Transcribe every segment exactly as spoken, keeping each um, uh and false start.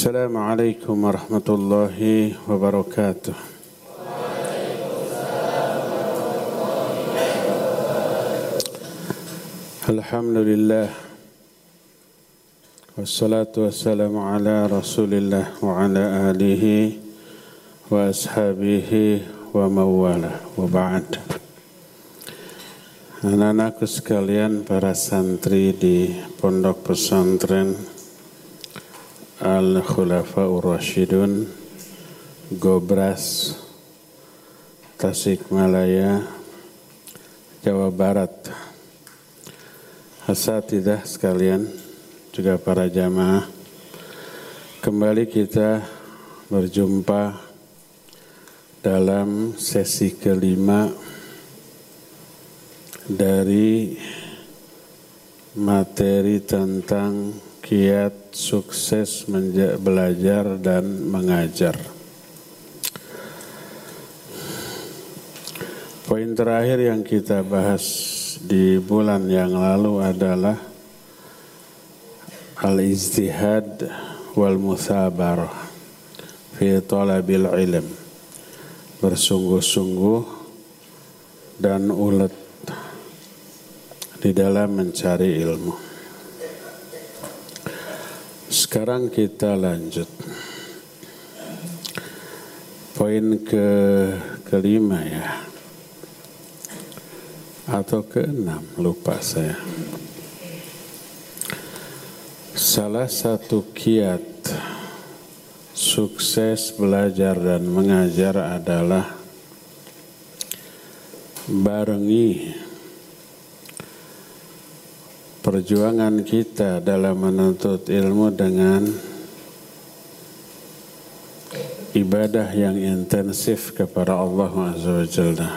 Assalamualaikum warahmatullahi wabarakatuh. Alhamdulillah. Wassalatu wassalamu ala Rasulillah wa ala alihi wa ashabihi wa mawala wa ba'd. Anak-anakku sekalian, para santri di Pondok Pesantren Al-Khulafaur Rasyidun Gobras, Tasikmalaya, Jawa Barat, asatidzah sekalian, juga para jamaah, kembali kita berjumpa dalam sesi kelima dari materi tentang kiat sukses menja- belajar dan mengajar. Poin terakhir yang kita bahas di bulan yang lalu adalah al-ijtihad wal musabarah fi talabil ilm, bersungguh-sungguh dan ulet di dalam mencari ilmu. Sekarang kita lanjut. Poin ke kelima ya. Atau keenam, lupa saya. Salah satu kiat sukses belajar dan mengajar adalah barengi perjuangan kita dalam menuntut ilmu dengan ibadah yang intensif kepada Allah Azza wa Jalla.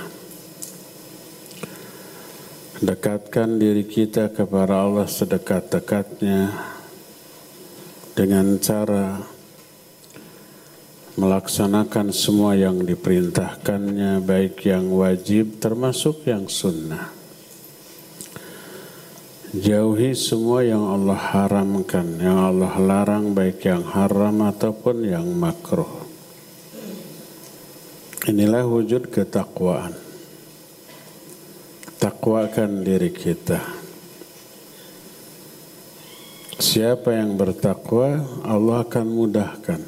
Dekatkan diri kita kepada Allah sedekat-dekatnya dengan cara melaksanakan semua yang diperintahkannya, baik yang wajib termasuk yang sunnah. Jauhi semua yang Allah haramkan, yang Allah larang, baik yang haram ataupun yang makruh. Inilah wujud ketakwaan. Takwakan diri kita. Siapa yang bertakwa, Allah akan mudahkan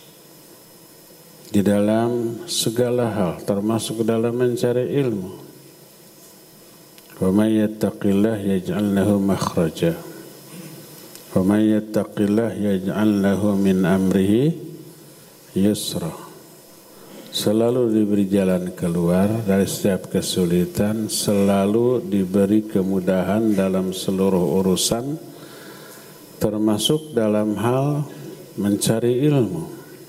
di dalam segala hal, termasuk dalam mencari ilmu. Wa may yattaqillah yaj'al lahu makhraja. Wa may yattaqillah yaj'al lahu min amrihi yusra. Selalu diberi jalan keluar dari setiap kesulitan, selalu diberi kemudahan dalam seluruh urusan, termasuk dalam hal mencari ilmu.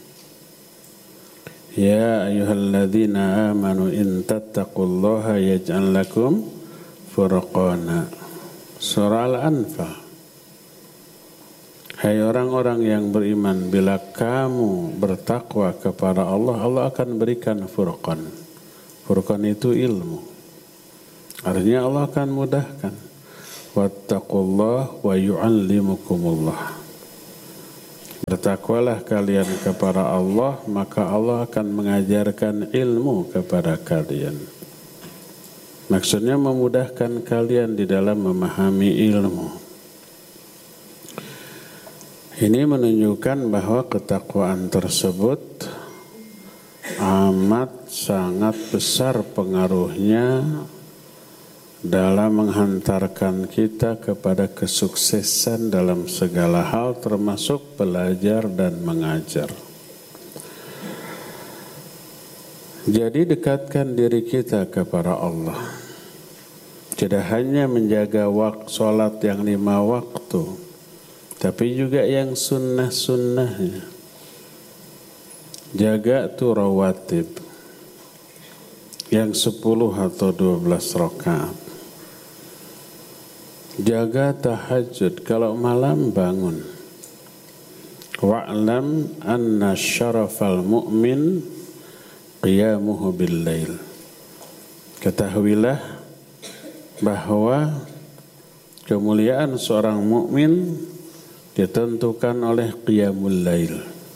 Ya ayyuhalladzina amanu in tattaqullaha yaj'al lakum furqana. Surah Al-Anfal. Hai orang-orang yang beriman, bila kamu bertakwa kepada Allah, Allah akan berikan furqan. Furqan itu ilmu. Artinya Allah akan mudahkan. Wattaqullah wa yu'allimukumullah. Bertakwalah kalian kepada Allah, maka Allah akan mengajarkan ilmu kepada kalian. Maksudnya memudahkan kalian di dalam memahami ilmu. Ini menunjukkan bahwa ketakwaan tersebut amat sangat besar pengaruhnya dalam menghantarkan kita kepada kesuksesan dalam segala hal, termasuk belajar dan mengajar. Jadi dekatkan diri kita kepada Allah. Tidak hanya menjaga waktu sholat yang lima waktu, tapi juga yang sunnah-sunnahnya. Jaga tu rawatib, yang sepuluh atau dua belas rakaat. Jaga tahajud, kalau malam bangun. Wa'lam anna syarafal mu'min qiyamuhu bil-lail. Ketahuilah bahwa kemuliaan seorang mukmin ditentukan oleh qiyamul lail,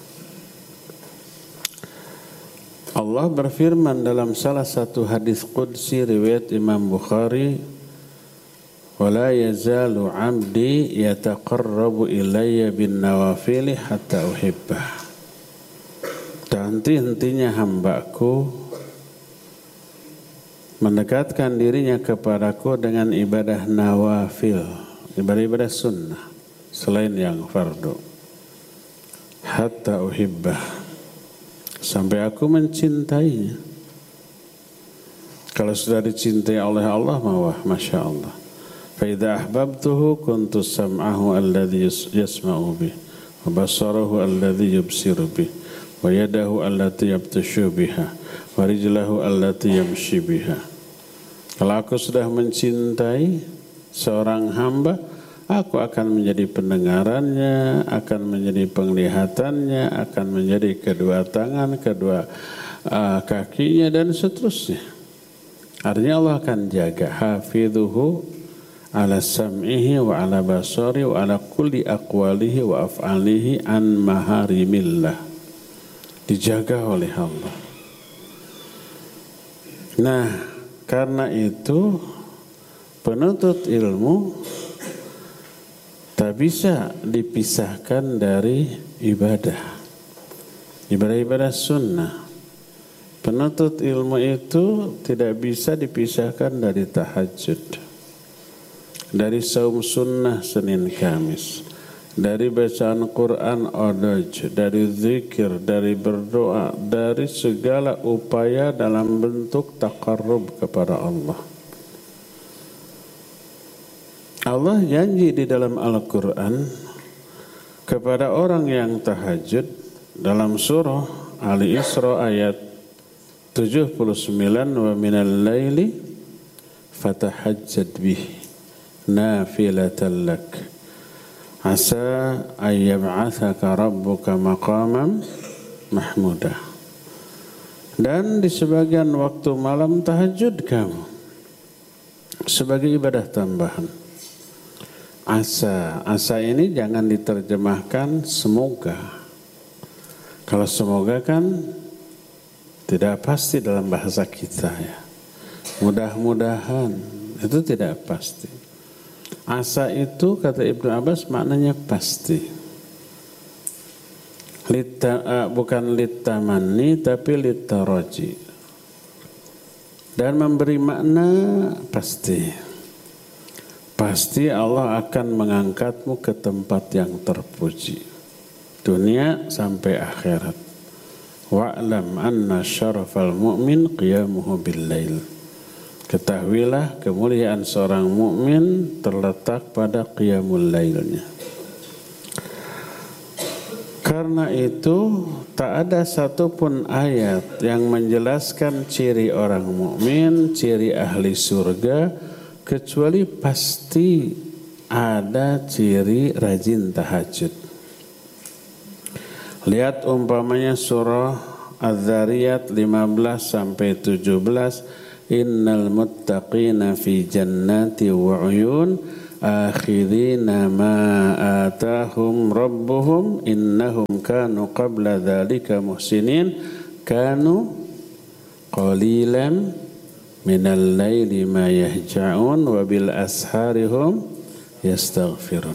Allah berfirman dalam salah satu hadis qudsi riwayat Imam Bukhari, "Wala yazalu 'abdi yataqarrabu ilayya bin nawafili hatta uhibbah." Dan henti-hentinya hambaku mendekatkan dirinya kepadaku dengan ibadah nawafil, ibadah-ibadah sunnah selain yang fardu. Hatta uhibbah, sampai aku mencintainya. Kalau sudah dicintai oleh Allah, mawah, masya Allah. Fa idza ahbabtuhu kuntu sam'ahu alladhi yasma'u bih, wa basarahu alladhi yubsiru bih, wa yadahu allati yabtashu biha, wa rijlahu allati yamshi biha. Kalau aku sudah mencintai seorang hamba, aku akan menjadi pendengarannya, akan menjadi penglihatannya, akan menjadi kedua tangan, kedua uh, kakinya, dan seterusnya. Artinya Allah akan jaga hafidhuhu ala sam'ihi wa ala basari wa ala kulli aqwalihi wa af'alihi an maharimillah. Dijaga oleh Allah. Nah, karena itu penuntut ilmu tak bisa dipisahkan dari ibadah. Ibadah-ibadah sunnah. Penuntut ilmu itu tidak bisa dipisahkan dari tahajud, dari saum sunnah Senin Kamis, dari bacaan Quran odoj, dari zikir, dari berdoa, dari segala upaya dalam bentuk taqarrub kepada Allah. Allah janji di dalam Al-Quran kepada orang yang tahajud dalam surah Ali Isra ayat tujuh puluh sembilan, wa minal laili fatahajjad bih nafilatan lak asa ayyab'athaka rabbuka maqaman mahmudah. Dan di sebagian waktu malam tahajud kamu sebagai ibadah tambahan. Asa, asa ini jangan diterjemahkan semoga. Kalau semoga kan tidak pasti dalam bahasa kita ya. Mudah-mudahan itu tidak pasti. Asa itu kata Ibnu Abbas maknanya pasti. Lita, uh, bukan litamani tapi litaraji. Dan memberi makna pasti. Pasti Allah akan mengangkatmu ke tempat yang terpuji, dunia sampai akhirat. Wa'lam anna syarafal mu'min qiyamuhu bil-lail. Ketahuilah kemuliaan seorang mukmin terletak pada qiyamul lailnya. Karena itu tak ada satupun ayat yang menjelaskan ciri orang mukmin, ciri ahli surga, kecuali pasti ada ciri rajin tahajud. Lihat umpamanya surah Az-Zariyat lima belas sampai tujuh belas, innal muttaqina fi jannati wa uyun akhirina ma atahum rabbuhum innahum kanu qabla dzalika muhsinin kanu qalilan minal laili ma yahja'un wa bil asharihum yastaghfirun.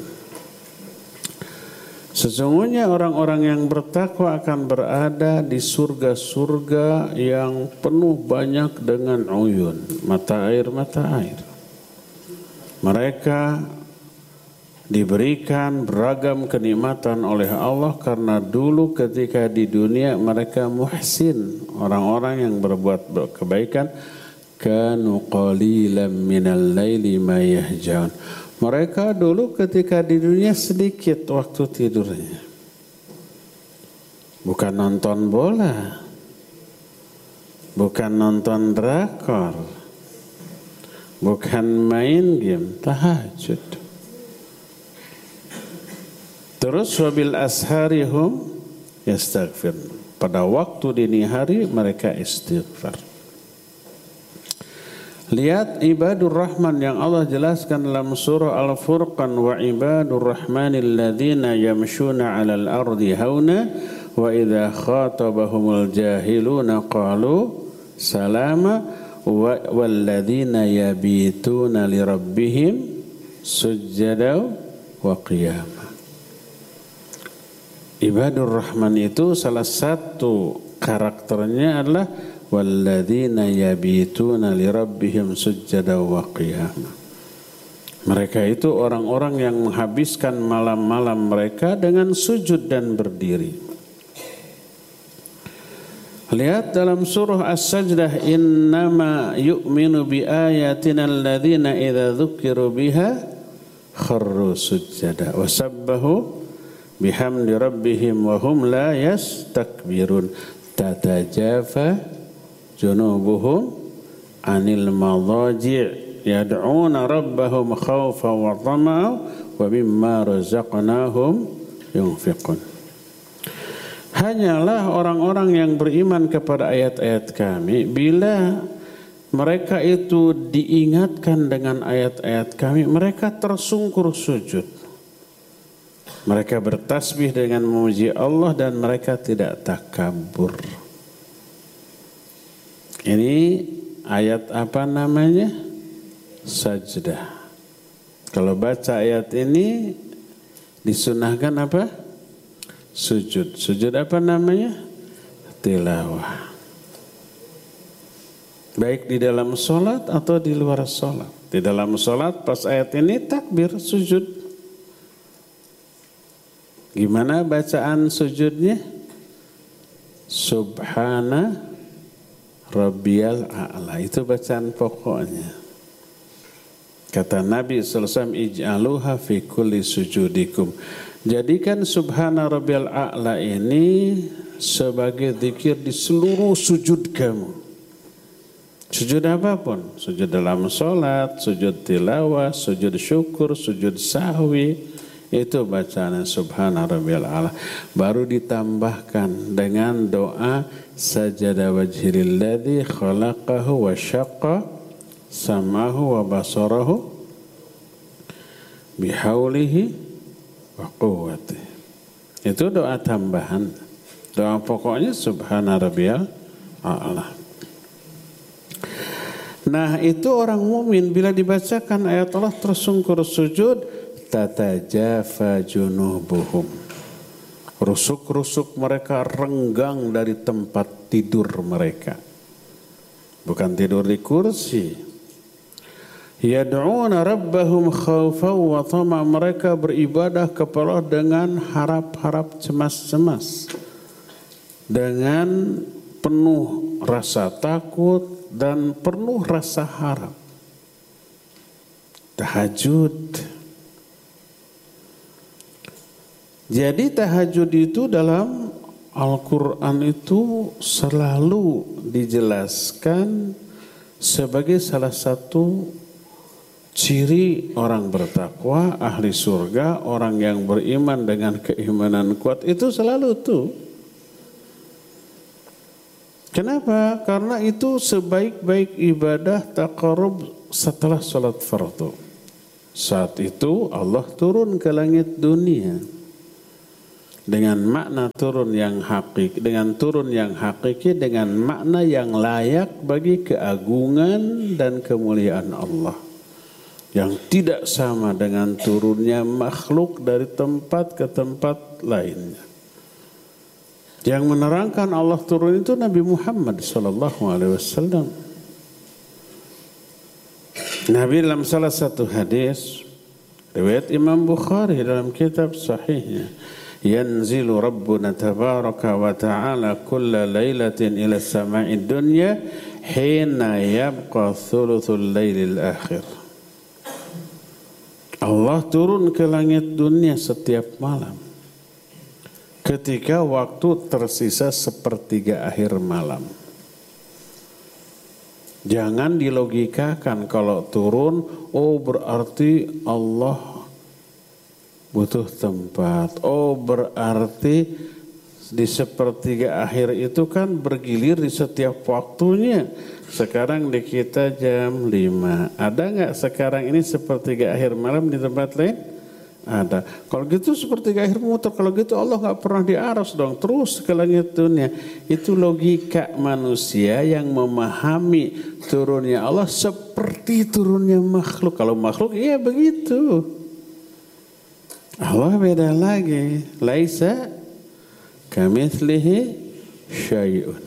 Sesungguhnya orang-orang yang bertakwa akan berada di surga-surga yang penuh banyak dengan uyun, mata air-mata air. Mereka diberikan beragam kenikmatan oleh Allah karena dulu ketika di dunia mereka muhsin, orang-orang yang berbuat kebaikan. Kanu qalilan minal laili ma yahjaun. Mereka dulu ketika di dunia sedikit waktu tidurnya. Bukan nonton bola, bukan nonton drakor, bukan main game, tahajud. Terus wabil asharihum yastaghfir. Pada waktu dini hari mereka istighfar. Lihat ibadur rahman yang Allah jelaskan dalam surah Al-Furqan, wa ibadur rahmanil ladzina yamshuna 'alal ardi hauna wa idza khatabahumul jahiluna qalu salama walladzina yabituna lirabbihim sujjada wa qiyama. Ibadur Rahman itu salah satu karakternya adalah walladzina yabituna lirabbihim sujjada wa qiyama. Mereka itu orang-orang yang menghabiskan malam-malam mereka dengan sujud dan berdiri. Lihat dalam surah As-Sajdah, innama yu'minu bi ayatina alladzina idza dzukiru biha kharru sujjada wa sabbahu bihamdi rabbihim wa hum la yastakbirun tatajafa junubuhum anil madaji' yad'una rabbahum khawfan wa tama'an wa mimma razaqnahum yunfiqun. Hanyalah orang-orang yang beriman kepada ayat-ayat kami bila mereka itu diingatkan dengan ayat-ayat kami, mereka tersungkur sujud. Mereka bertasbih dengan memuji Allah dan mereka tidak takabur. Ini ayat apa namanya? Sajdah. Kalau baca ayat ini disunahkan apa? Sujud. Sujud apa namanya? Tilawah. Baik di dalam sholat atau di luar sholat. Di dalam sholat pas ayat ini takbir sujud. Gimana bacaan sujudnya? Subhana Rabbiyal A'la. Itu bacaan pokoknya. Kata Nabi sallallahu alaihi wasallam, ij'aluha fi kulli sujudikum. Jadikan Subhana Rabbiyal A'la ini sebagai zikir di seluruh sujud kamu. Sujud apapun, sujud dalam sholat, sujud tilawah, sujud syukur, sujud sahwi, itu bacaan Subhana Rabbiyal A'la. Baru ditambahkan dengan doa sajada wajhil ladzi khalaqahu wa syaqqa sam'ahu wa basarahu bihaulihi wa quwwati. Itu doa tambahan. Doa pokoknya Subhana Rabbiyal A'la. Nah, itu orang mukmin bila dibacakan ayat Allah tersungkur sujud, tatajafa junubuhum. Rusuk-rusuk mereka renggang dari tempat tidur mereka. Bukan tidur di kursi. Yad'una rabbahum khawfan wa tama'. Mereka beribadah kepada Allah dengan harap-harap cemas-cemas, dengan penuh rasa takut dan penuh rasa harap. Tahajud. Jadi tahajud itu dalam Al-Quran itu selalu dijelaskan sebagai salah satu ciri orang bertakwa, ahli surga, orang yang beriman dengan keimanan kuat, itu selalu tuh. Kenapa? Karena itu sebaik-baik ibadah taqarrub setelah salat fardu. Saat itu Allah turun ke langit dunia dengan makna turun yang hakiki, dengan turun yang hakiki, dengan makna yang layak bagi keagungan dan kemuliaan Allah, yang tidak sama dengan turunnya makhluk dari tempat ke tempat lainnya. Yang menerangkan Allah turun itu Nabi Muhammad sallallahu alaihi wasallam. Nabi dalam salah satu hadis riwayat Imam Bukhari dalam kitab sahihnya, yanzilu Rabbuna tabaraka wa ta'ala kulla lailatin ila sama'id dunya hina yabqa thuluthul lailil akhir. Allah turun ke langit dunia setiap malam ketika waktu tersisa sepertiga akhir malam. Jangan dilogikakan kalau turun, oh berarti Allah butuh tempat. Oh berarti di sepertiga akhir itu kan bergilir di setiap waktunya. Sekarang di kita jam lima. Ada nggak sekarang ini sepertiga akhir malam di tempat lain? ada. Kalau gitu seperti air muter. Kalau gitu Allah nggak pernah di aras dong. Terus ke langit dunia. Itu logika manusia yang memahami turunnya Allah seperti turunnya makhluk. Kalau makhluk iya begitu. Allah beda lagi. Laisa kamitslihi syai'un.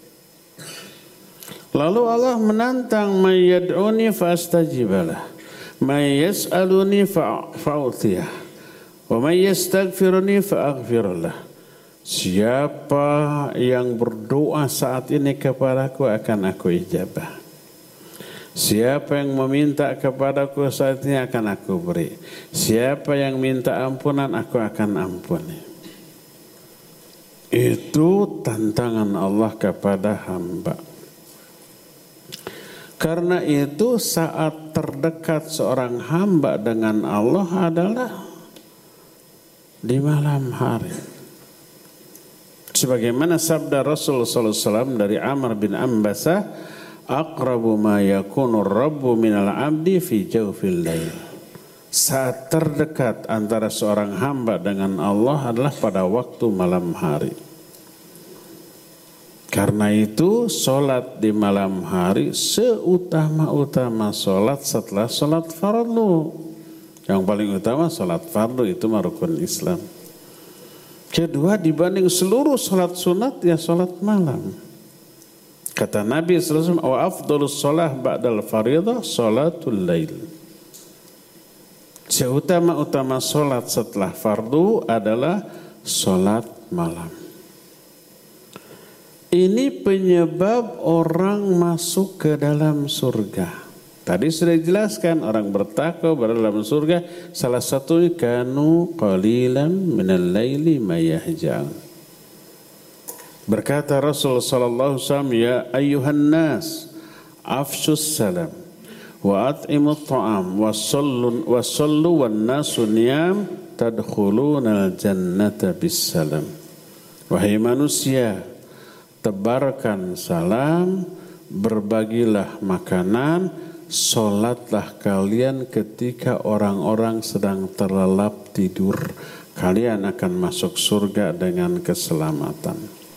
Lalu Allah menantang may yad'uni fastajibalah. May yas'aluni fa'utiyah wa may yastaghfiruni fa'aghfirullah. Siapa yang berdoa saat ini kepadaku akan aku ijabah. Siapa yang meminta kepadaku saat ini akan aku beri. Siapa yang minta ampunan aku akan ampuni. Itu tantangan Allah kepada hamba. Karena itu saat terdekat seorang hamba dengan Allah adalah di malam hari. Sebagaimana sabda Rasul sallallahu alaihi wasallam dari Amr bin Ambasah, aqrabu ma yakunu rabbu minal abdi fi jawfil lail. Saat terdekat antara seorang hamba dengan Allah adalah pada waktu malam hari. Karena itu solat di malam hari seutama-utama solat setelah solat fardu. Yang paling utama solat fardu itu rukun Islam. Kedua dibanding seluruh solat sunat ya solat malam. Kata Nabi sallallahu alaihi wasallam, wa afdhalus shalah ba'dal fardhah salatul lail. Seutama-utama solat setelah fardu adalah solat malam. Ini penyebab orang masuk ke dalam surga. Tadi sudah dijelaskan orang bertakwa berada dalam surga. Salah satunya kanu qalilan minal laili ma yahja'un. Berkata Rasul sallallahu alaihi wasallam, ya ayyuhan nas afshus salam wa at'imut ta'am wa sallu wa sallu wan nasu niyam tadkhulunal jannata bis salam. Wahai manusia, tebarkan salam, berbagilah makanan, solatlah kalian ketika orang-orang sedang terlelap tidur. Kalian akan masuk surga dengan keselamatan.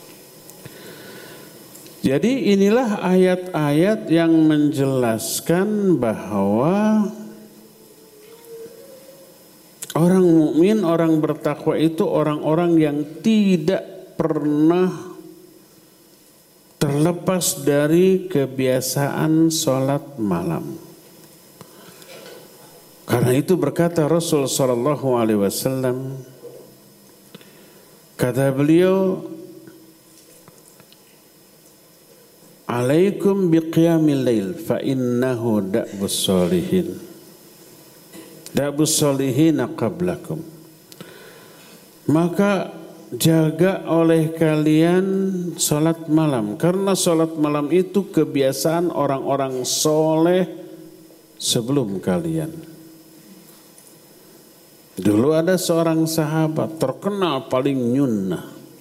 Jadi inilah ayat-ayat yang menjelaskan bahwa orang mukmin, orang bertakwa itu orang-orang yang tidak pernah terlepas dari kebiasaan sholat malam. Karena itu berkata Rasul sallallahu alaihi wasallam, kata beliau, alaikum biqiyamil lail fa innahu da'bus sholihin. Da'bus sholihina qablakum. Maka jaga oleh kalian sholat malam. Karena sholat malam itu kebiasaan orang-orang soleh sebelum kalian. Dulu ada seorang sahabat terkenal paling nyunnah.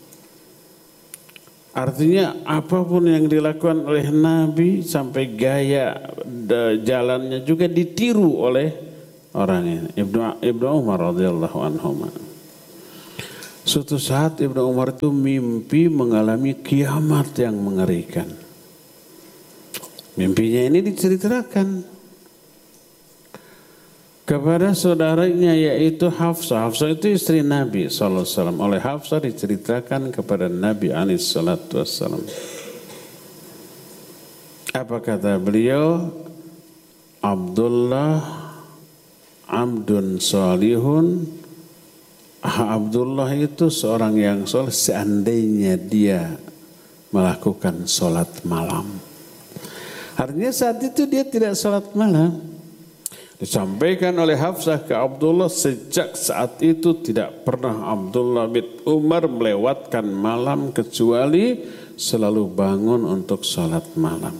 Artinya apapun yang dilakukan oleh Nabi sampai gaya jalannya juga ditiru oleh orang ini. Ibnu, Ibnu Umar radhiyallahu anhu. Suatu saat Ibnu Umar itu mimpi mengalami kiamat yang mengerikan. Mimpinya ini diceritakan kepada saudaranya yaitu Hafsah. Hafsah itu istri Nabi sallallahu alaihi wasallam. Oleh Hafsah diceritakan kepada Nabi alaihi salatu wasallam. Apa kata beliau? Abdullah abdun salihun. Abdullah itu seorang yang soleh seandainya dia melakukan sholat malam. Artinya saat itu dia tidak sholat malam. Disampaikan oleh Hafsah ke Abdullah, sejak saat itu tidak pernah Abdullah bin Umar melewatkan malam kecuali selalu bangun untuk sholat malam.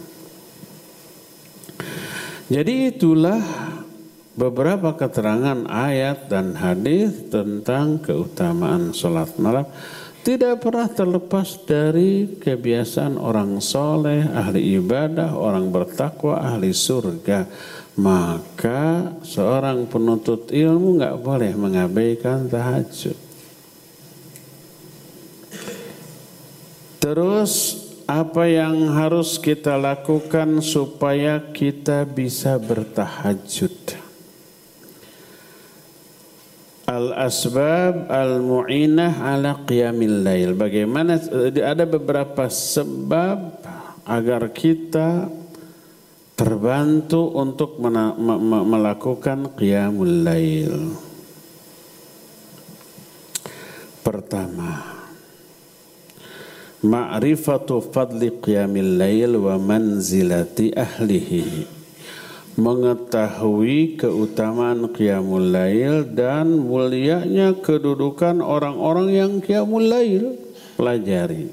Jadi itulah beberapa keterangan ayat dan hadis tentang keutamaan sholat malam. tidak pernah terlepas dari kebiasaan orang soleh, ahli ibadah, orang bertakwa, ahli surga. Maka seorang penuntut ilmu nggak boleh mengabaikan tahajud. Terus apa yang harus kita lakukan supaya kita bisa bertahajud? Al-asbab al-mu'inah ala qiyamil lail. Bagaimana, ada beberapa sebab agar kita terbantu untuk mena, me, me, melakukan qiyamul lail. Pertama, ma'rifatu fadli qiyamil lail wa manzilati ahlihi. Mengetahui keutamaan qiyamul lail dan mulianya kedudukan orang-orang yang qiyamul lail. Pelajari.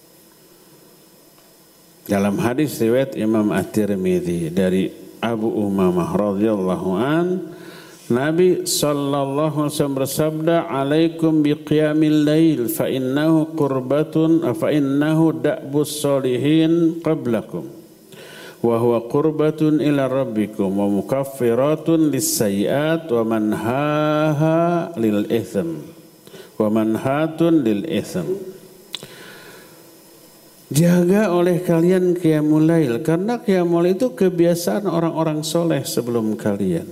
Dalam hadis riwayat Imam At-Tirmidzi dari Abu Umamah radhiyallahu an, Nabi sallallahu alaihi wasallam bersabda, "Alaikum biqiyamil lail fa innahu qurbatun fa innahu da'bus solihin qablakum." Wa huwa qurbatun ila rabbikum wa mukaffiratun lis-sayyi'at wa manhaha lil itsm wa manhatun lil itsm. Jaga oleh kalian qiyamul lail, karena qiyamul itu kebiasaan orang-orang soleh sebelum kalian.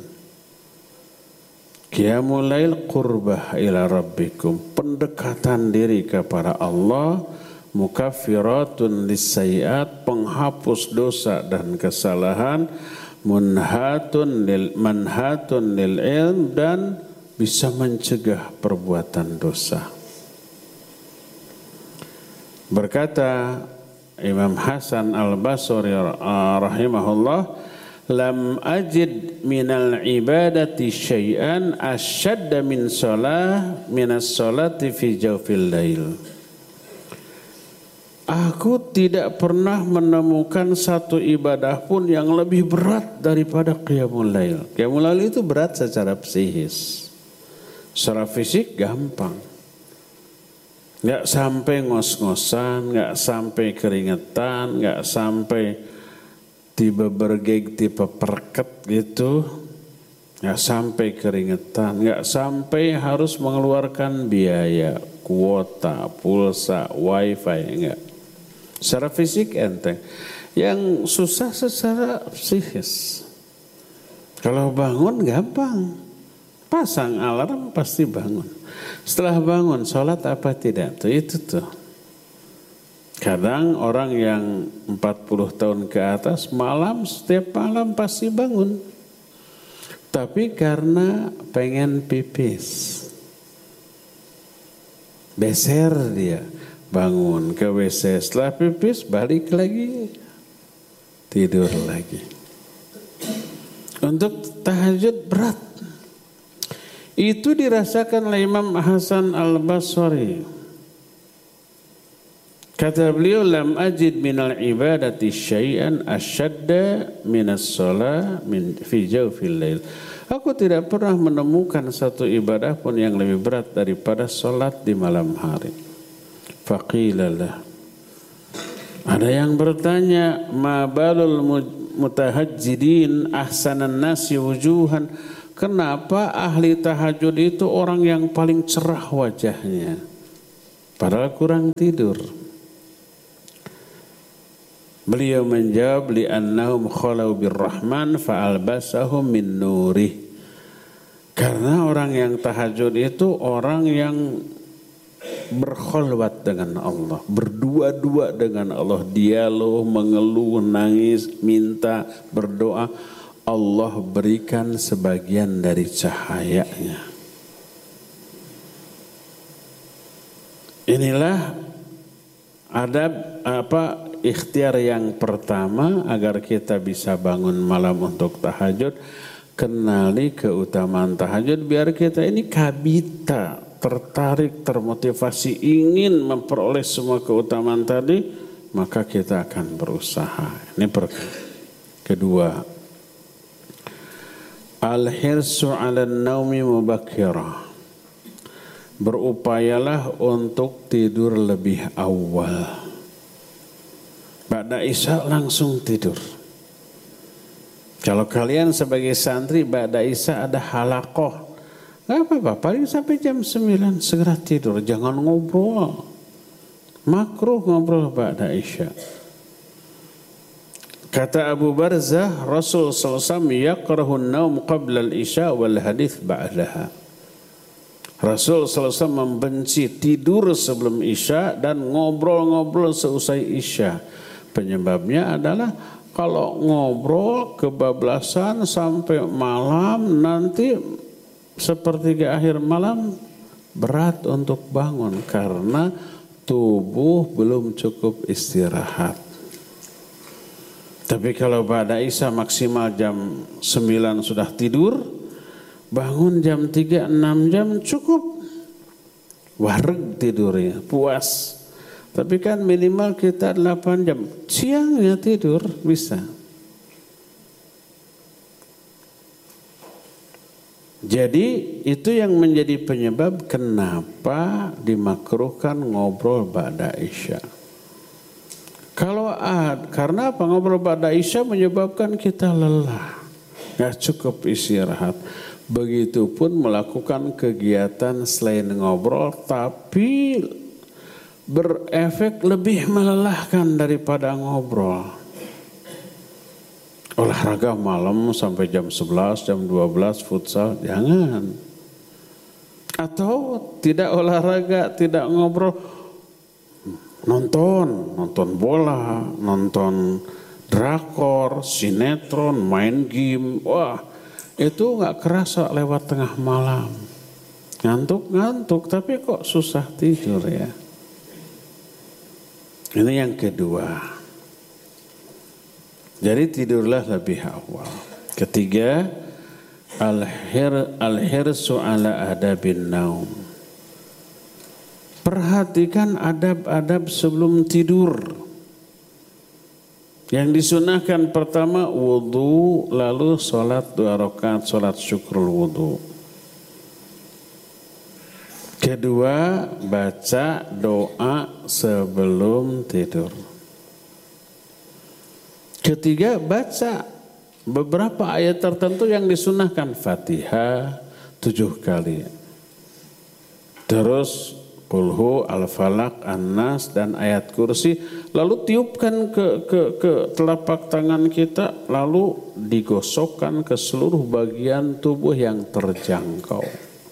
Qiyamul lail qurbah ila rabbikum, pendekatan diri kepada Allah. Mukaffiratun lis-sayyi'at, penghapus dosa dan kesalahan. Munhatun lil manhatun lil ilm, dan bisa mencegah perbuatan dosa. Berkata Imam Hasan Al-Basri rahimahullah, lam ajid minal ibadati syai'an asyadda min shalah minas sholati fi jawfil lail. Aku tidak pernah menemukan satu ibadah pun yang lebih berat daripada qiyamul lail. Qiyamul lail itu berat secara psikis. Secara fisik gampang. Enggak sampai ngos-ngosan, enggak sampai keringetan, enggak sampai tiba bergeg, tiba perket gitu. Enggak sampai keringetan, enggak sampai harus mengeluarkan biaya, kuota, pulsa, wifi, enggak. Secara fisik enteng. Yang susah secara psikis. Kalau bangun gampang. Pasang alarm pasti bangun. Setelah bangun sholat apa tidak? Tuh, itu tuh. Kadang orang yang empat puluh tahun ke atas malam, setiap malam pasti bangun. Tapi karena pengen pipis. Beser dia. Bangun ke W C, setelah pipis balik lagi, tidur lagi. Untuk tahajud berat. Itu dirasakan oleh Imam Hasan Al-Basri. Kata beliau, lam ajid minal ibadati syai'an asyadda minas shalah min fi jawfil lail. Aku tidak pernah menemukan satu ibadah pun yang lebih berat daripada salat di malam hari. Faqilalah. Ada yang bertanya, ma balul mutahajjidin ahsanan nasi wujuhan. Kenapa ahli tahajud itu orang yang paling cerah wajahnya? Padahal kurang tidur. Beliau menjawab, li'annahum khalau birrahman fa'albasahum min nurih. Karena orang yang tahajud itu orang yang berkholwat dengan Allah, berdua-dua dengan Allah, dialog, mengeluh, nangis, minta, berdoa. Allah berikan sebagian dari cahayanya. Inilah adab apa ikhtiar yang pertama agar kita bisa bangun malam untuk tahajud. Kenali keutamaan tahajud biar kita ini kabita, tertarik, termotivasi, ingin memperoleh semua keutamaan tadi, maka kita akan berusaha. Ini pertama. Kedua, al-hirsu 'ala an-naumi mubakkira. berupayalah untuk tidur lebih awal. Ba'da Isya langsung tidur. Kalau kalian sebagai santri Ba'da Isya ada halaqah, gak apa-apa, paling sampai jam sembilan segera tidur, jangan ngobrol. Makruh ngobrol Ba'da Isya. Kata Abu Barzah, Rasul sallallahu alaihi wasallam yakrahun naum qabla al-isya wal hadits ba'daha. Rasul sallallahu alaihi wasallam membenci tidur sebelum isya dan ngobrol-ngobrol seusai isya. Penyebabnya adalah kalau ngobrol kebablasan sampai malam, nanti sepertiga akhir malam berat untuk bangun karena tubuh belum cukup istirahat. Tapi kalau Ba'da Isya maksimal jam sembilan sudah tidur, bangun jam tiga, enam jam cukup. Wareg tidurnya, puas. Tapi kan minimal kita delapan jam. Siangnya tidur bisa. Jadi itu yang menjadi penyebab kenapa dimakruhkan ngobrol Ba'da Isya. Kalau ad, karena apa? Ngobrol Ba'da Isya menyebabkan kita lelah, nggak cukup istirahat. Begitupun melakukan kegiatan selain ngobrol, tapi berefek lebih melelahkan daripada ngobrol. Olahraga malam sampai jam sebelas, jam dua belas futsal, jangan. Atau tidak olahraga, tidak ngobrol, nonton, nonton bola, nonton drakor, sinetron, main game. Wah, itu nggak kerasa lewat tengah malam. Ngantuk-ngantuk, tapi kok susah tidur ya. Ini yang kedua. Jadi tidurlah lebih awal. Ketiga, al-hir al-hirsu ala adabin naum. Perhatikan adab-adab sebelum tidur. Yang disunahkan pertama wudu, lalu sholat dua rakaat, sholat syukrul wudu. Kedua, baca doa sebelum tidur. Ketiga, baca beberapa ayat tertentu yang disunahkan. Fatihah tujuh kali. Terus Qulhu, Al-Falaq, An-Nas dan ayat kursi. Lalu tiupkan ke, ke, ke telapak tangan kita, lalu digosokkan ke seluruh bagian tubuh yang terjangkau.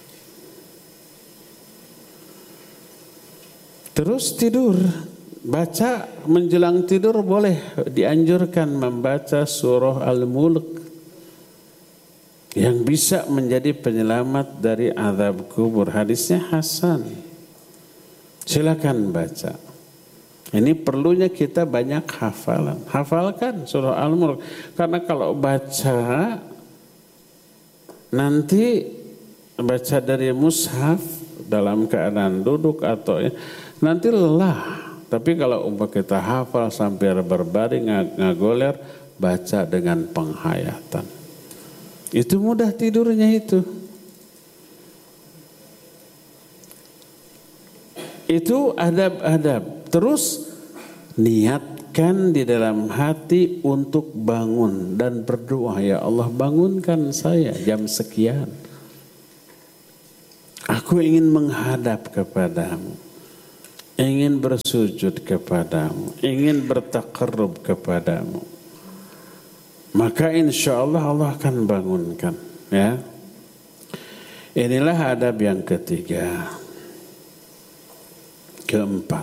Terus tidur. Baca menjelang tidur boleh, dianjurkan membaca surah Al-Mulk yang bisa menjadi penyelamat dari azab kubur. Hadisnya hasan. Silakan baca. Ini perlunya kita banyak hafalan. Hafalkan surah Al-Mulk. Karena kalau baca nanti baca dari mushaf dalam keadaan duduk atau ya, nanti lelah. Tapi kalau umpah kita hafal sampai berbaring ngagoler, baca dengan penghayatan. Itu mudah tidurnya itu. Itu adab-adab. Terus niatkan di dalam hati untuk bangun dan berdoa, ya Allah bangunkan saya jam sekian. Aku ingin menghadap kepadamu, ingin bersujud kepadamu, ingin bertaqarrub kepadamu. Maka insya Allah Allah akan bangunkan. Ya, inilah adab yang ketiga. Keempat,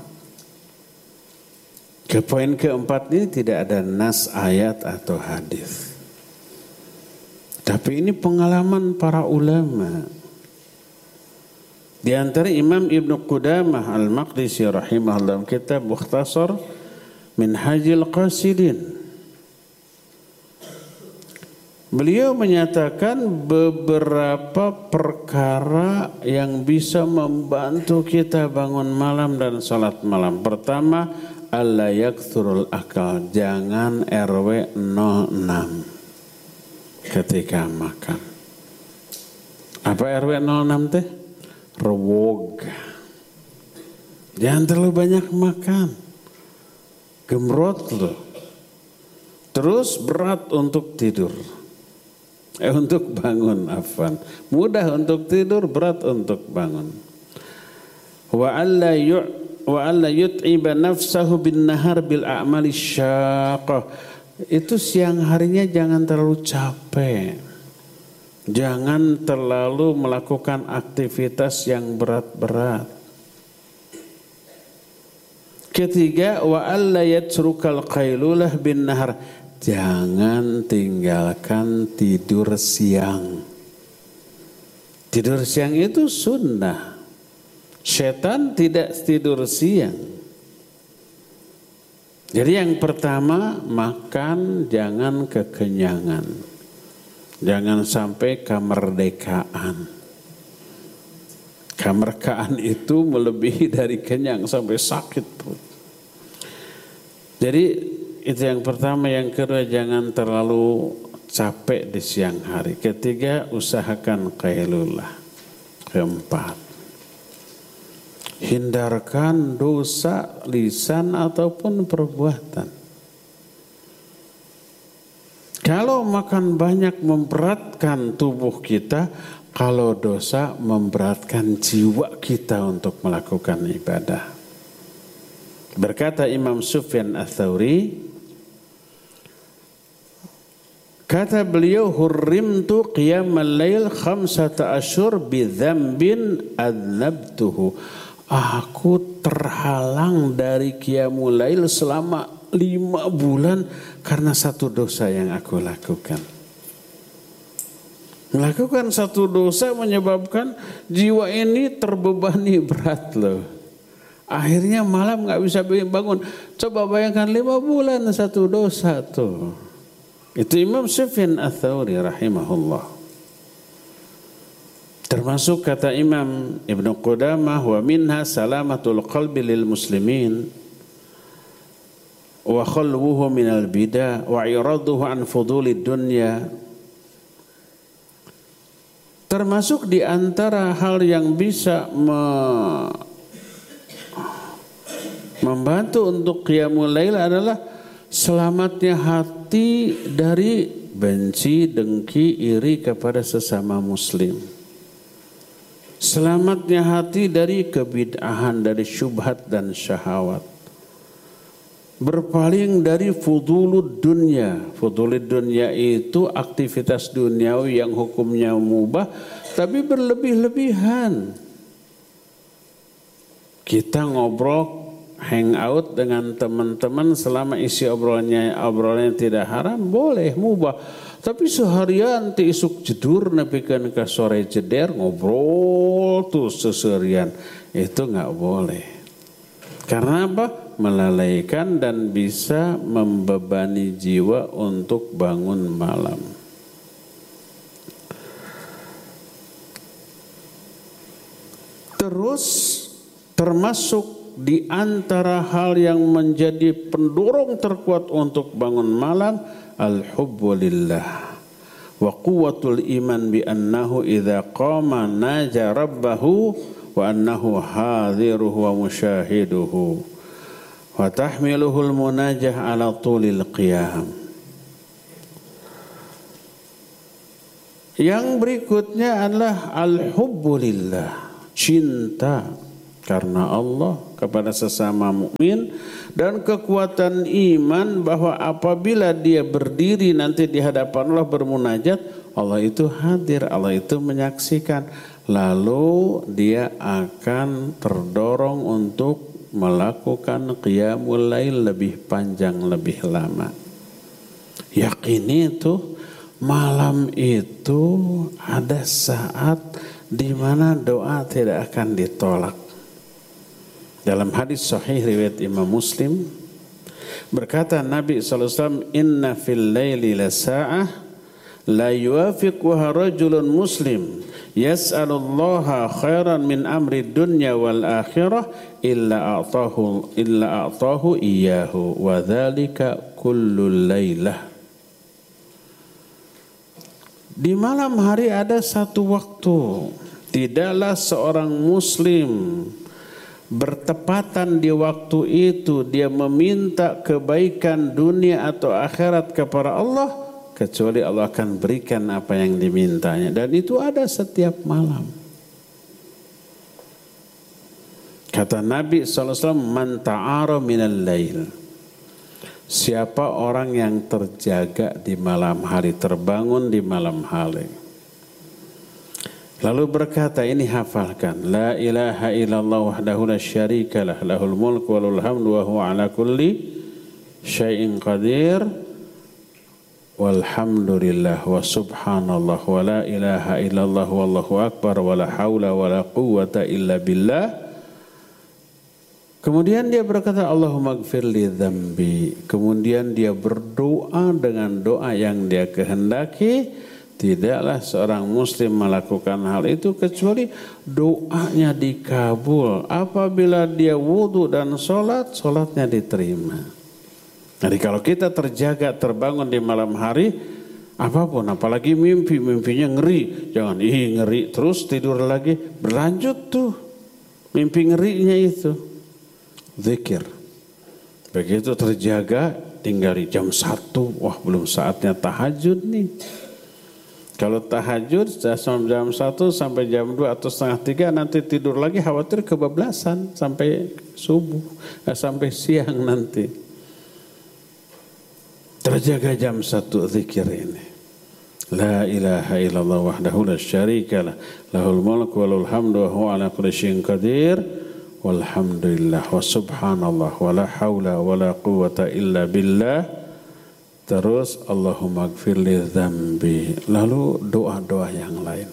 ke poin keempat ini tidak ada nas ayat atau hadis, tapi ini pengalaman para ulama. Di antara Imam Ibnu Qudamah Al-Maqdisi rahimahullah dalam kitab Mukhtasar Minhajil Qasidin, beliau menyatakan beberapa perkara yang bisa membantu kita bangun malam dan salat malam. Pertama, alla yakthurul akal, jangan R W nol enam ketika makan. Apa R W nol enam teh? rewog. Jangan terlalu banyak makan. Gemrot loh. Terus berat untuk tidur. Eh, untuk bangun, afwan. Mudah untuk tidur, berat untuk bangun. Wa alla yu' wa alla yut'iba nafsahu bin nahar bil a'mali syaqqah. Itu siang harinya jangan terlalu capek. Jangan terlalu melakukan aktivitas yang berat-berat. Ketiga, wa alla yatrukal qailulah bin nahar. Jangan tinggalkan tidur siang. Tidur siang itu sunnah. Setan tidak tidur siang. Jadi yang pertama, makan jangan kekenyangan. Jangan sampai kemerdekaan. Kemerdekaan itu melebihi dari kenyang sampai sakit perut. Jadi itu yang pertama. Yang kedua, jangan terlalu capek di siang hari. Ketiga, usahakan qailulah. Keempat, hindarkan dosa lisan ataupun perbuatan. Kalau makan banyak memberatkan tubuh kita, kalau dosa memberatkan jiwa kita untuk melakukan ibadah. Berkata Imam Sufyan Ats-Tsauri, kata beliau, hurrimtu qiyamal lail khamsata asyhur bi dzambin adnabtuhu. Aku terhalang dari qiyamul lail selama lima bulan karena satu dosa yang aku lakukan. Melakukan satu dosa menyebabkan jiwa ini terbebani berat loh. Akhirnya malam gak bisa bangun. Coba bayangkan lima bulan satu dosa tuh. Itu Imam Sufyan Ats-Tsauri rahimahullah. Termasuk kata Imam Ibnu Qudamah, wa minha salamatul qalbi lil muslimin wa khalwuhu minal bidah wa iraduhu an fudulid dunya. Termasuk di antara hal yang bisa me membantu untuk qiyamul lail adalah selamatnya hati dari benci, dengki, iri kepada sesama muslim. Selamatnya hati dari kebid'ahan, dari syubhat dan syahwat. Berpaling dari fudulud dunya. Fudulud dunya itu aktivitas duniawi yang hukumnya mubah tapi berlebih-lebihan. Kita ngobrol, hangout dengan teman-teman selama isi obrolannya obrolannya tidak haram, boleh, mubah. Tapi seharian ti isuk jedur nepikeun ka sore jeder ngobrol tuh seserian, itu enggak boleh. Karena apa? Melalaikan dan bisa membebani jiwa untuk bangun malam. Terus termasuk di antara hal yang menjadi pendorong terkuat untuk bangun malam, al-hubbu lillah wa quwwatul iman bi annahu idza qama naja rabbahu wa annahu hadiruhu wa musyahiduhu wa tahmiluhul munajah ala tulil qiyam. Yang berikutnya adalah al-hubbu lillah, cinta karena Allah kepada sesama mukmin, dan kekuatan iman bahwa apabila dia berdiri nanti di hadapan Allah bermunajat, Allah itu hadir, Allah itu menyaksikan, lalu dia akan terdorong untuk melakukan qiyamul lail lebih panjang, lebih lama. Yakini itu malam itu ada saat di mana doa tidak akan ditolak. Dalam hadis sahih riwayat Imam Muslim, berkata Nabi sallallahu alaihi wasallam, inna fil laili la sa'ah la yuwafiquha rajulun muslim yas'alullaha khairan min amri dunya wal akhirah illa a'tahu illa a'tahu iyyahu wa dzalika kullul lailah. Di malam hari ada satu waktu Tidaklah seorang muslim bertepatan di waktu itu dia meminta kebaikan dunia atau akhirat kepada Allah, kecuali Allah akan berikan apa yang dimintanya. Dan itu ada setiap malam. Kata Nabi shallallahu alaihi wasallam, man ta'ara minal lail, siapa orang yang terjaga di malam hari, terbangun di malam hari, lalu berkata, ini hafalkan, la ilaha illallah wahdahu la syarikalah, lahul mulku wa lahul hamdu wa huwa ala kulli syai'in qadir, walhamdulillah wa subhanallah wa la ilaha illallah wallahu akbar wa la hawla wa la quwwata illa billah. Kemudian dia berkata, Allahumma gfir li dzambi. Kemudian dia berdoa dengan doa yang dia kehendaki. Tidaklah seorang muslim melakukan hal itu kecuali doanya dikabul. Apabila dia wudu dan sholat, sholatnya diterima. Jadi kalau kita terjaga, terbangun di malam hari, apapun, apalagi mimpi, mimpinya ngeri. Jangan, ih ngeri, terus tidur lagi. Berlanjut tuh mimpi ngerinya itu. Zikir. Begitu terjaga, tinggal di jam satu, wah belum saatnya tahajud nih. Kalau tahajud jam satu sampai jam dua atau setengah tiga, nanti tidur lagi khawatir kebablasan sampai subuh, eh, sampai siang nanti. Terjaga jam satu zikir ini. La ilaha illallah wahdahu la syarikalah, lahul mulku wa lahul hamdu wa huwa ala kulli syai'in qadir, walhamdulillah wa subhanallah wa la haula wa la quwwata illa billah. Terus Allahumma gfir li dzambi. Lalu doa-doa yang lain.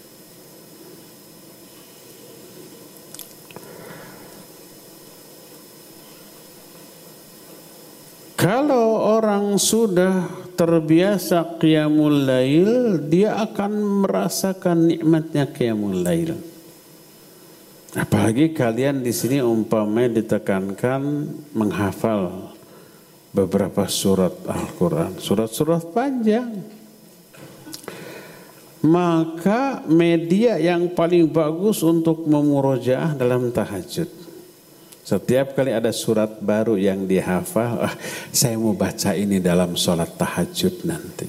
Kalau orang sudah terbiasa qiyamul lail, dia akan merasakan nikmatnya qiyamul lail. Apalagi kalian di sini umpamanya ditekankan menghafal beberapa surat Al-Quran, surat-surat panjang. Maka media yang paling bagus untuk memurojaah dalam tahajud. Setiap kali ada surat baru yang dihafal, ah, saya mau baca ini dalam sholat tahajud nanti.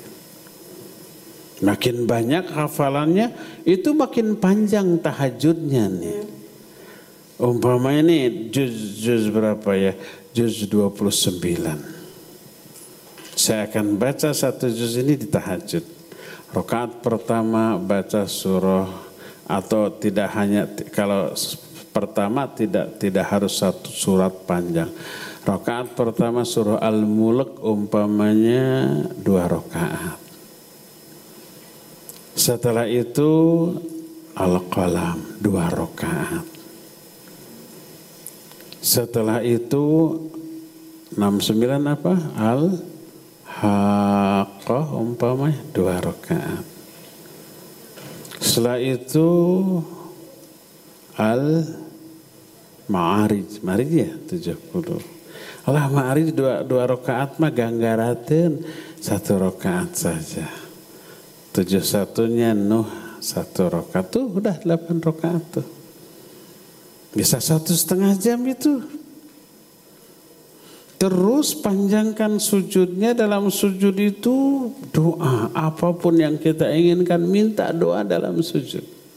Makin banyak hafalannya, itu makin panjang tahajudnya nih. Umpama ini juz, juz berapa ya? Juz dua puluh sembilan. Saya akan baca satu juz ini di tahajud. Rakaat pertama baca surah, atau tidak hanya, kalau pertama tidak tidak harus satu surat panjang. Rakaat pertama surah Al-Mulk umpamanya dua rakaat. Setelah itu Al-Qalam dua rakaat. Setelah itu enam sembilan apa? Al-Haqqah umpamanya dua rakaat. Setelah itu Al-Ma'arij, Ma'arij ya tujuh puluh. Allah Ma'arij dua, dua rakaat mah ganggarateun satu rakaat saja. Tujuh satunya Nuh satu rakaat tuh udah delapan rakaat tuh. Bisa satu setengah jam itu. Terus panjangkan sujudnya. Dalam sujud itu doa. Apapun yang kita inginkan, minta doa dalam sujud.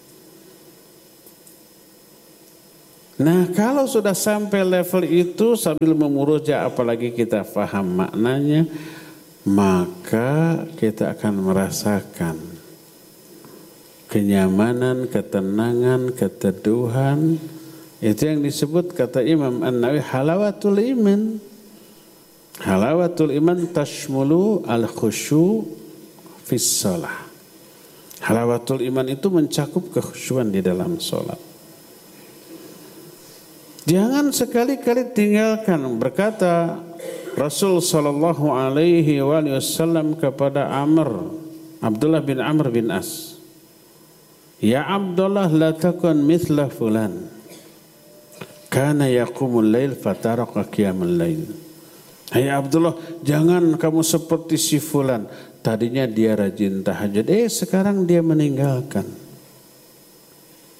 Nah, kalau sudah sampai level itu, sambil memurojaah apalagi kita faham maknanya, maka kita akan merasakan kenyamanan, ketenangan, keteduhan. Itu yang disebut kata Imam An-Nawawi halawatul iman. Halawatul iman tashmulu al-khusyu fis shalah. Halawatul iman itu mencakup kekhusyuan di dalam salat. Jangan sekali-kali tinggalkan. Berkata Rasul sallallahu alaihi wasallam kepada Amr, Abdullah bin Amr bin As, ya Abdullah la takun mithla fulan kana yaqumul lail fataraqa qiyamul lail. Hai Abdullah, jangan kamu seperti si fulan. Tadinya dia rajin tahajud, eh sekarang dia meninggalkan.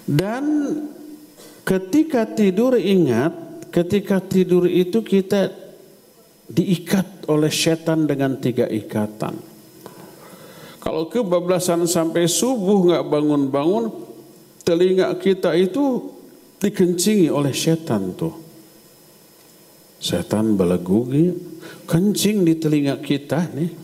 Dan ketika tidur ingat, ketika tidur itu kita diikat oleh setan dengan tiga ikatan. Kalau kebablasan sampai subuh nggak bangun-bangun, telinga kita itu dikencingi oleh setan tuh. Setan belegugi, kencing di telinga kita nih.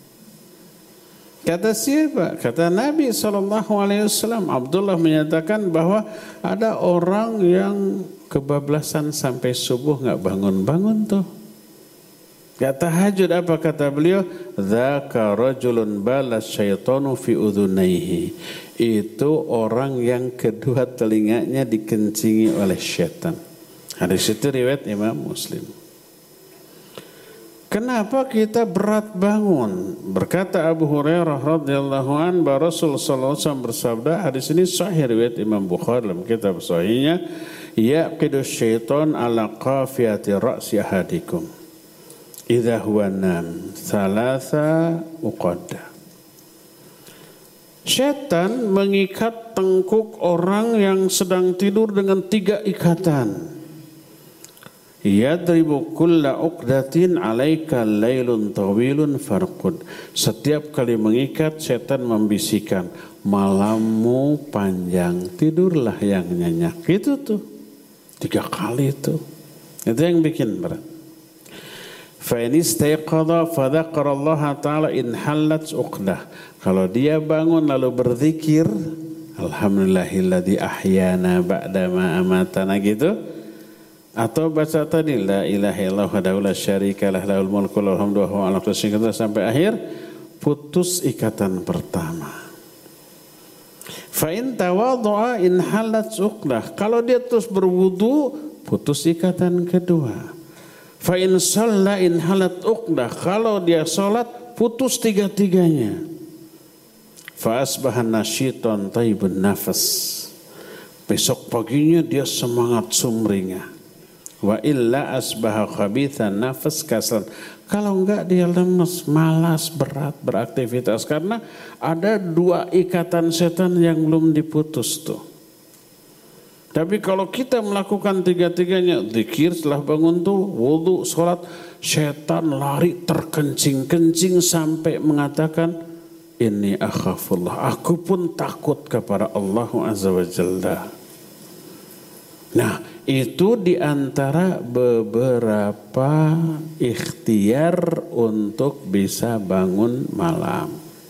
Kata siapa? Kata Nabi shallallahu alaihi wasallam. Abdullah menyatakan bahwa ada orang yang kebablasan sampai subuh nggak bangun-bangun tuh. Gak tahajud, apa kata beliau? Dzaka rajulun balas syaitanu fi udhunaihi. Itu orang yang kedua telinganya dikencingi oleh syaitan. Hadis itu riwayat Imam Muslim. Kenapa kita berat bangun? Berkata Abu Hurairah radhiyallahu an bahwa Rasul sallallahu alaihi wasallam bersabda, hadis ini sahih riwayat Imam Bukhari dalam kitab sahihnya, yaqidu syaitan ala qafiyati ra'si ahadikum idza huwa nam thalatha uqadda. Syaitan mengikat tengkuk orang yang sedang tidur dengan tiga ikatan. Yadribu kulla uqdatin alaika lailun tawilun farqud. Setiap kali mengikat, setan membisikkan, malammu panjang, tidurlah yang nyenyak. Itu tuh tiga kali itu. Itu yang bikin berat. Fa in istayqadha fa dzakara Allah taala in halat uqdah. Kalau dia bangun lalu berzikir, alhamdulillahilladzi ahyana ba'da ma amatana gitu. Atau baca tadi la ilaha illallah wahdahu la syarikalah lahul mulku wa lahul hamdu wa huwa ala kulli syai'in qadir sampai akhir, putus ikatan pertama. Fa in tawadhu'a in halat uqdah. Kalau dia terus berwudu, putus ikatan kedua. Fa in shalla in halat uqdah. Kalau dia salat, putus tiga-tiganya. Fa asbahan nasyitan thayyibun nafas. Besok paginya dia semangat sumringah. Wa illa asbaha khabithan nafas kasal. Kalau enggak dia lemes, malas, berat beraktivitas. Karena ada dua ikatan setan yang belum diputus tuh. Tapi kalau kita melakukan tiga-tiganya, zikir setelah bangun tuh, wudu, sholat, setan lari terkencing-kencing sampai mengatakan, inni akhafullah, aku pun takut kepada Allah Azza wa Jalla. Nah, itu diantara beberapa ikhtiar untuk bisa bangun malam.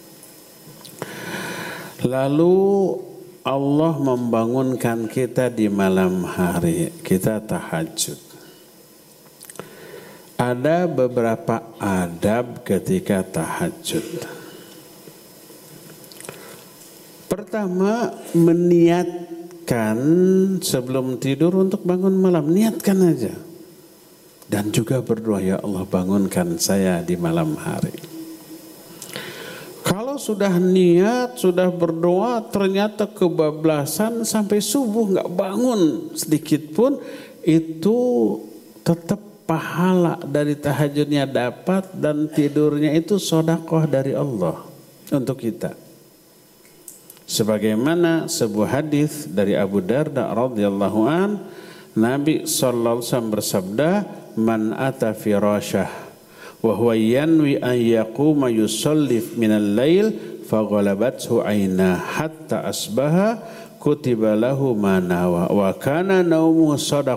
Lalu Allah membangunkan kita di malam hari, kita tahajud. Ada beberapa adab ketika tahajud. Pertama, meniat kan sebelum tidur untuk bangun malam, niatkan aja. Dan juga berdoa, ya Allah bangunkan saya di malam hari. Kalau sudah niat, sudah berdoa, ternyata kebablasan sampai subuh nggak bangun sedikit pun, itu tetap pahala dari tahajudnya dapat dan tidurnya itu sedekah dari Allah untuk kita. Sebagaimana sebuah hadis dari Abu Darda radhiyallahu an, Nabi sallallahu alaihi wasallam bersabda, "Man ata firasyah wa huwa yanwi an yaquma yusalli min al-lail fa ghalabathu 'aina hatta asbaha kutiba lahu ma nawa wa kana naumuhu sadaqah."